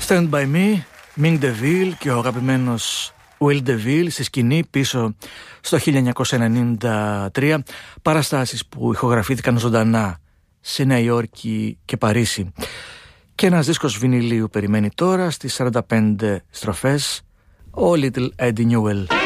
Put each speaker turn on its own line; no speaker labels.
Stand By Me, Ming DeVille και ο αγαπημένος Will DeVille στη σκηνή πίσω στο 1993, παραστάσεις που ηχογραφήθηκαν ζωντανά σε Νέα Υόρκη και Παρίσι. Και ένας δίσκος βινιλίου περιμένει τώρα στις 45 στροφές, ο Little Eddie Newell.